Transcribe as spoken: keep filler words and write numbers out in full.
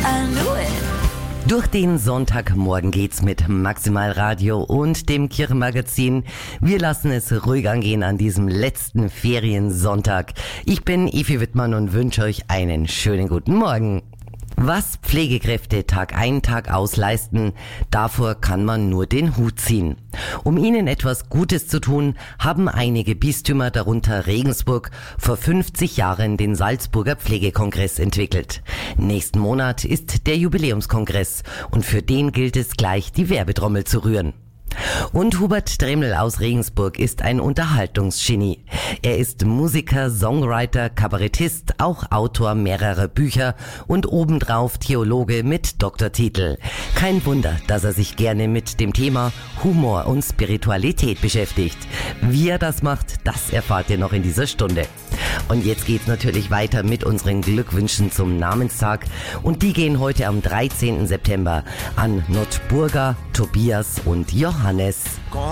I knew it. Durch den Sonntagmorgen geht's mit Maximal Radio und dem Kirchenmagazin. Wir lassen es ruhig angehen an diesem letzten Feriensonntag. Ich bin Evi Wittmann und wünsche euch einen schönen guten Morgen. Was Pflegekräfte Tag ein, Tag aus leisten, davor kann man nur den Hut ziehen. Um ihnen etwas Gutes zu tun, haben einige Bistümer, darunter Regensburg, vor fünfzig Jahren den Salzburger Pflegekongress entwickelt. Nächsten Monat ist der Jubiläumskongress und für den gilt es gleich, die Werbetrommel zu rühren. Und Hubert Dremel aus Regensburg ist ein Unterhaltungsgenie. Er ist Musiker, Songwriter, Kabarettist, auch Autor mehrerer Bücher und obendrauf Theologe mit Doktortitel. Kein Wunder, dass er sich gerne mit dem Thema Humor und Spiritualität beschäftigt. Wie er das macht, das erfahrt ihr noch in dieser Stunde. Und jetzt geht's natürlich weiter mit unseren Glückwünschen zum Namenstag. Und die gehen heute am dreizehnten September an Notburger, Tobias und Johannes.